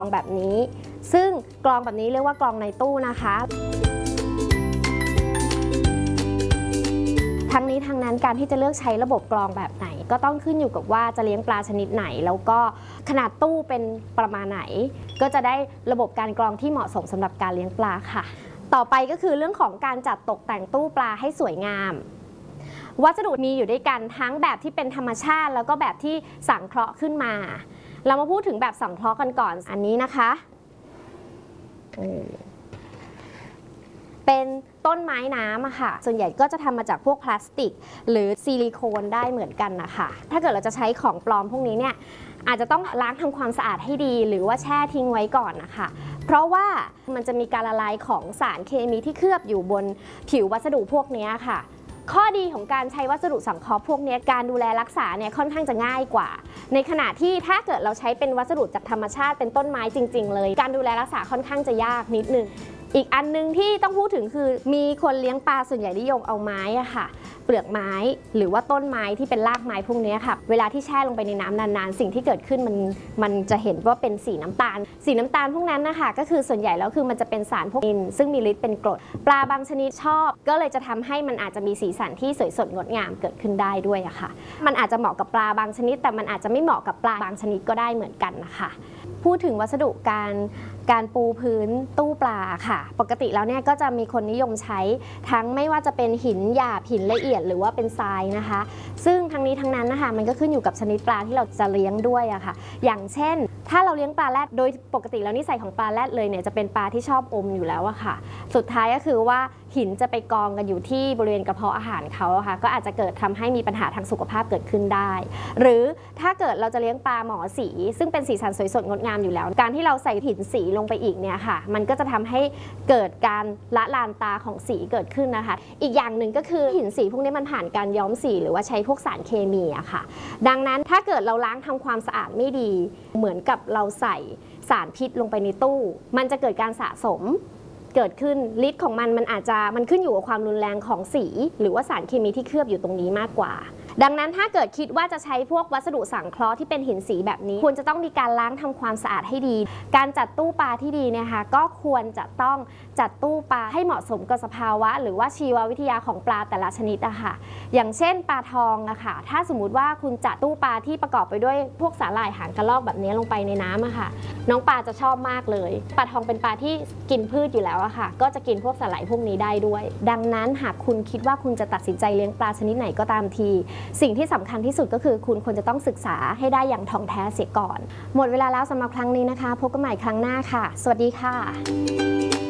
องแบบนี้ซึ่งกรองแบบนี้เรียกว่ากรองในตู้นะคะทั้งนี้ทั้งนั้นการที่จะเลือกใช้ระบบกรองแบบไหนก็ต้องขึ้นอยู่กับว่าจะเลี้ยงปลาชนิดไหนแล้วก็ขนาดตู้เป็นประมาณไหนก็จะได้ระบบการกรองที่เหมาะสมสำหรับการเลี้ยงปลาค่ะต่อไปก็คือเรื่องของการจัดตกแต่งตู้ปลาให้สวยงามวัสดุมีอยู่ด้วยกันทั้งแบบที่เป็นธรรมชาติแล้วก็แบบที่สังเคราะห์ขึ้นมาเรามาพูดถึงแบบสังเคราะห์กันก่อนอันนี้นะคะเป็นต้นไม้น้ำอะค่ะส่วนใหญ่ก็จะทำมาจากพวกพลาสติกหรือซิลิโคนได้เหมือนกันนะคะถ้าเกิดเราจะใช้ของปลอมพวกนี้เนี่ยอาจจะต้องล้างทำความสะอาดให้ดีหรือว่าแช่ทิ้งไว้ก่อนนะคะเพราะว่ามันจะมีการละลายของสารเคมีที่เคลือบอยู่บนผิววัสดุพวกนี้ค่ะข้อดีของการใช้วัสดุสังเคราะห์พวกนี้การดูแลรักษาเนี่ยค่อนข้างจะง่ายกว่าในขณะที่ถ้าเกิดเราใช้เป็นวัสดุจากธรรมชาติเป็นต้นไม้จริงๆเลยการดูแลรักษาค่อนข้างจะยากนิดนึงอีกอันนึงที่ต้องพูดถึงคือมีคนเลี้ยงปลาส่วนใหญ่นิยมเอาไม้อะค่ะเปลือกไม้หรือว่าต้นไม้ที่เป็นรากไม้พวกนี้ค่ะเวลาที่แช่ลงไปในน้ำนานๆสิ่งที่เกิดขึ้นมันจะเห็นว่าเป็นสีน้ำตาลพวกนั้นนะคะก็คือส่วนใหญ่แล้วคือมันจะเป็นสารพวกอินซึ่งมีฤทธิ์เป็นกรดปลาบางชนิดชอบก็เลยจะทำให้มันอาจจะมีสีสันที่สวยสดงดงามเกิดขึ้นได้ด้วยอะค่ะมันอาจจะเหมาะกับปลาบางชนิดแต่มันอาจจะไม่เหมาะกับปลาบางชนิดก็ได้เหมือนกันนะคะพูดถึงวัสดุการปูพื้นตู้ปลาค่ะปกติแล้วเนี่ยก็จะมีคนนิยมใช้ทั้งไม่ว่าจะเป็นหินหยาบหินละเอียดหรือว่าเป็นทรายนะคะซึ่งทั้งนี้ทั้งนั้นนะคะมันก็ขึ้นอยู่กับชนิดปลาที่เราจะเลี้ยงด้วยอะค่ะอย่างเช่นถ้าเราเลี้ยงปลาแรดโดยปกติแล้วนิสัยของปลาแรดเลยเนี่ยจะเป็นปลาที่ชอบอมอยู่แล้วอะค่ะสุดท้ายก็คือว่าหินจะไปกองกันอยู่ที่บริเวณกระเพาะอาหารเขาอะค่ะก็อาจจะเกิดทำให้มีปัญหาทางสุขภาพเกิดขึ้นได้หรือถ้าเกิดเราจะเลี้ยงปลาหมอสีซึ่งเป็นสีสันสวยสดงดงามอยู่แล้วการที่เราใส่หินสีลงไปอีกเนี่ยค่ะมันก็จะทำให้เกิดการละลานตาของสีเกิดขึ้นนะคะอีกอย่างหนึ่งก็คือหินสีพวกนี้มันผ่านการย้อมสีหรือว่าใช้พวกสารเคมีอะค่ะดังนั้นถ้าเกิดเราล้างทำความสะอาดไม่ดีเหมือนกับเราใส่สารพิษลงไปในตู้มันจะเกิดการสะสมเกิดขึ้นฤทธิ์ของมันอาจจะขึ้นอยู่กับความรุนแรงของสีหรือว่าสารเคมีที่เคลือบอยู่ตรงนี้มากกว่าดังนั้นถ้าเกิดคิดว่าจะใช้พวกวัสดุสังเคราะห์ที่เป็นหินสีแบบนี้ควรจะต้องมีการล้างทำความสะอาดให้ดีการจัดตู้ปลาที่ดีเนี่ยค่ะก็ควรจะต้องจัดตู้ปลาให้เหมาะสมกับสภาวะหรือว่าชีววิทยาของปลาแต่ละชนิดอะค่ะอย่างเช่นปลาทองอะค่ะถ้าสมมุติว่าคุณจัดตู้ปลาที่ประกอบไปด้วยพวกสาหร่ายหางกระรอกแบบนี้ลงไปในน้ำอะค่ะน้องปลาจะชอบมากเลยปลาทองเป็นปลาที่กินพืชอยู่แล้วอะค่ะก็จะกินพวกสาหร่ายพวกนี้ได้ด้วยดังนั้นหากคุณคิดว่าคุณจะตัดสินใจเลี้ยงปลาชนิดไหนก็ตามทีสิ่งที่สำคัญที่สุดก็คือคุณควรจะต้องศึกษาให้ได้อย่างถ่องแท้เสียก่อนหมดเวลาแล้วสำหรับครั้งนี้นะคะพบกันใหม่ครั้งหน้าค่ะสวัสดีค่ะ